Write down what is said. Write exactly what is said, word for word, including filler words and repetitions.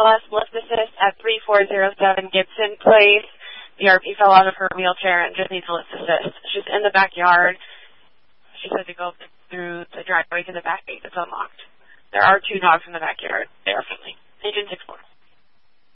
L S lift assist at three four zero seven Gibson Place. The R P fell out of her wheelchair and just needs a lift assist. She's in the backyard. She said to go through the driveway to the back gate. It's unlocked. There are two dogs in the backyard.